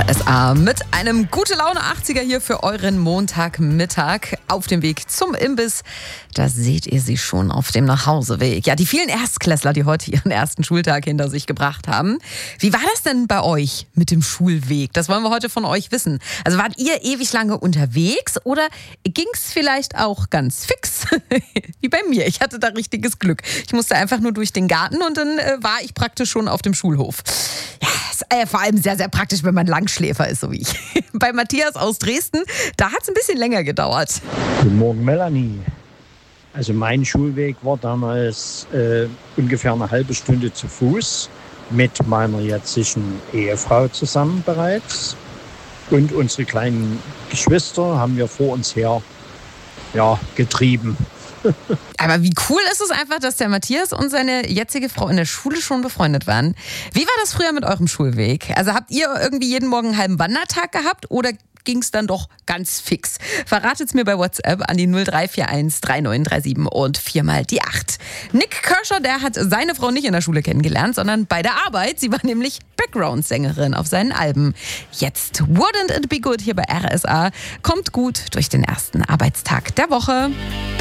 RSA mit einem gute Laune 80er hier für euren Montagmittag auf dem Weg zum Imbiss. Da seht ihr sie schon auf dem Nachhauseweg. Ja, die vielen Erstklässler, die heute ihren ersten Schultag hinter sich gebracht haben. Wie war das denn bei euch mit dem Schulweg? Das wollen wir heute von euch wissen. Also wart ihr ewig lange unterwegs oder ging's vielleicht auch ganz fix? Wie bei mir. Ich hatte da richtiges Glück. Ich musste einfach nur durch den Garten und dann war ich praktisch schon auf dem Schulhof. Ja, ist vor allem sehr, sehr praktisch, wenn man Langschläfer ist, so wie ich. Bei Matthias aus Dresden, da hat es ein bisschen länger gedauert. Guten Morgen, Melanie. Also mein Schulweg war damals ungefähr eine halbe Stunde zu Fuß mit meiner jetzigen Ehefrau zusammen bereits. Und unsere kleinen Geschwister haben wir vor uns her getrieben. Aber wie cool ist es einfach, dass der Matthias und seine jetzige Frau in der Schule schon befreundet waren. Wie war das früher mit eurem Schulweg? Also habt ihr irgendwie jeden Morgen einen halben Wandertag gehabt oder ging es dann doch ganz fix? Verratet's mir bei WhatsApp an die 0341 3937 und 4 mal die 8. Nick Kershaw, der hat seine Frau nicht in der Schule kennengelernt, sondern bei der Arbeit. Sie war nämlich Background-Sängerin auf seinen Alben. Jetzt Wouldn't It Be Good hier bei RSA. Kommt gut durch den ersten Arbeitstag der Woche.